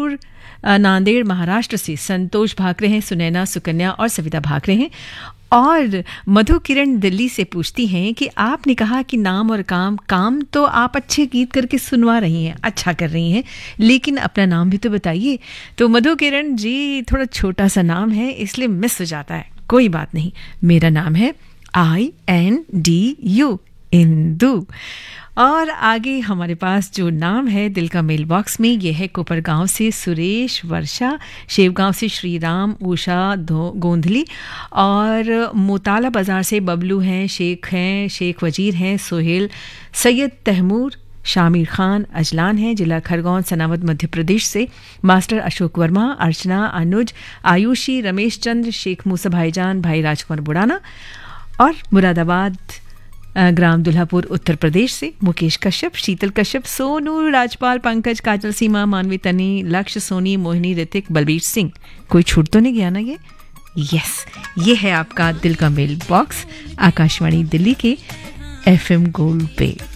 नागपुर नांदेड़ महाराष्ट्र से संतोष भाकरे हैं, सुनैना, सुकन्या और सविता भाकरे हैं। और मधु किरण दिल्ली से पूछती हैं कि आपने कहा कि नाम और काम तो आप अच्छे गीत करके सुनवा रही हैं, अच्छा कर रही हैं, लेकिन अपना नाम भी तो बताइए। तो मधु किरण जी, थोड़ा छोटा सा नाम है इसलिए मिस हो जाता है, कोई बात नहीं। मेरा नाम है INDU, इंदु। और आगे हमारे पास जो नाम है दिल का मेल बॉक्स में, ये है कोपरगांव से सुरेश, वर्षा, शेवगांव से श्रीराम, उषा गोंधली, और मोताला बाजार से बबलू हैं, शेख वजीर हैं, सोहेल, सैयद तहमूर, शामिर खान, अजलान हैं। जिला खरगोन सनावद मध्य प्रदेश से मास्टर अशोक वर्मा, अर्चना, अनुज, आयुषी, रमेश चंद्र, शेख मूसा भाईजान, भाई राजकुमार बुड़ाना। और मुरादाबाद ग्राम दुल्हापुर उत्तर प्रदेश से मुकेश कश्यप, शीतल कश्यप, सोनू, राजपाल, पंकज, काजल, सीमा, मानवी, तनी, लक्ष्य, सोनी, मोहिनी, ऋतिक, बलबीर सिंह। कोई छूट तो नहीं गया ना ये? यस, ये है आपका दिल का मेल बॉक्स आकाशवाणी दिल्ली के FM गोल्ड पे।